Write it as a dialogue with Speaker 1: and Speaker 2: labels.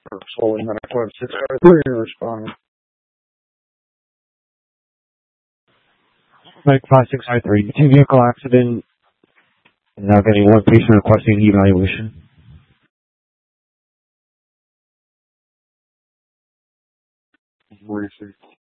Speaker 1: for Foley Medical at 653 responding.
Speaker 2: Mike 5653, two vehicle accident, and now getting one patient requesting evaluation.
Speaker 1: What do you see?